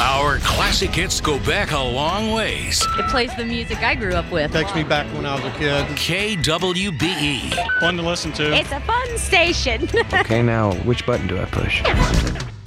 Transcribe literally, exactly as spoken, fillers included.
Our classic hits go back a long ways. It plays the music I grew up with. Takes me back when I was a kid. K W B E. Fun to listen to. It's a fun station. Okay, now, which button do I push?